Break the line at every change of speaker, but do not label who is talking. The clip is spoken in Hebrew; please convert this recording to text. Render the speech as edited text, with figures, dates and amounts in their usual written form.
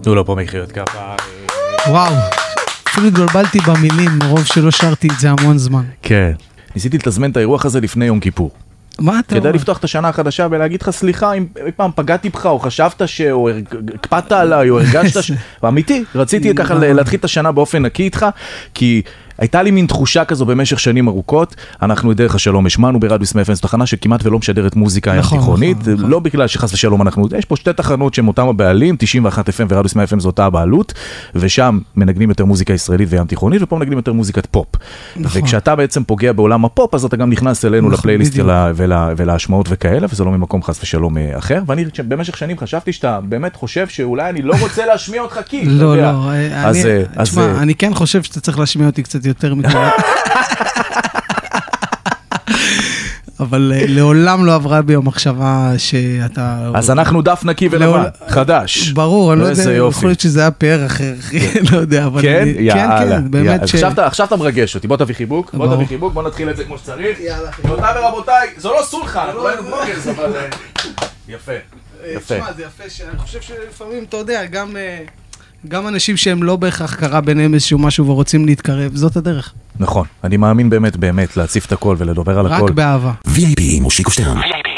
תנו לו פה מחיאות כפיים.
וואו, אפילו התבלבלתי במילים, מרוב שלא שרתי את זה המון זמן.
כן. ניסיתי לתזמן את האירוח הזה לפני יום כיפור.
מה אתה אומר?
כדי לפתוח את השנה החדשה ולהגיד לך סליחה אם פעם פגעתי בך או חשבת או הקפאת עליי או הרגשת אמיתי, רציתי ככה להתחיל את השנה באופן נקי איתך, כי הייתה לי מין תחושה כזו במשך שנים ארוכות. אנחנו את דרך השלום השמענו ברדיו FM, זו תחנה שכמעט ולא משדרת מוזיקה תיכונית, לא בגלל שחס ושלום אנחנו, יש פה שתי תחנות שהן אותם הבעלים, 91 FM ורדיו FM זו אותה הבעלות, ושם מנגנים יותר מוזיקה ישראלית וים תיכונית, ופה מנגנים יותר מוזיקת פופ. וכשאתה בעצם פוגע בעולם הפופ, אז אתה גם נכנס אלינו לפלייליסט ולהשמעות וכאלה, וזה לא ממקום חס ושלום אחר. ואני במשך שנים חשבתי שאתה באמת חושב שאולי אני לא רוצה להשמיע אותך כי,
לא, לא, אני כן חושב שאתה צריך להשמיע אותי קצת יותר מכאלה. אבל לעולם לא עברה בי המחשבה שאתה...
אז אנחנו דף נקי ולבן, חדש.
ברור, אני לא יודע, יכול להיות שזה היה פאר אחר, לא יודע, אבל...
כן? יאללה.
באמת ש...
עכשיו אתה מרגש אותי, בוא תביא חיבוק, בוא נתחיל את זה כמו שצריך. רבותיי ורבותיי, זו לא סולחה, אנחנו לא היינו בלוגרס, אבל... יפה, יפה.
תשמע, זה יפה, אני חושב שלפעמים, אתה יודע, גם אנשים שהם לא בהכרח קרה ביניהם איזשהו משהו ורוצים להתקרב, זאת הדרך.
נכון, אני מאמין באמת להציף את הכל ולדבר על הכל.
רק באהבה.
VIP מושיקו שטרן.